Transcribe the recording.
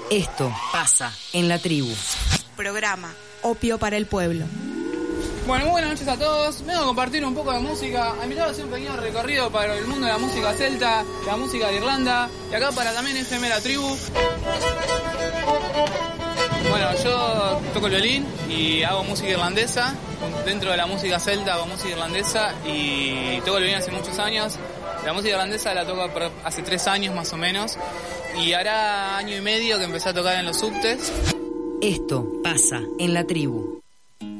Esto pasa en la tribu. Programa Opio para el Pueblo. Bueno, muy buenas noches a todos. Vengo a compartir un poco de música, a invitar a hacer un pequeño recorrido para el mundo de la música celta, la música de Irlanda, y acá para también FM La Tribu. Bueno, yo toco el violín y hago música irlandesa. Dentro de la música celta hago música irlandesa y toco el violín hace muchos años. La música irlandesa la toco hace 3 años más o menos. Y hará 1 año y medio que empecé a tocar en los subtes. Esto pasa en la tribu.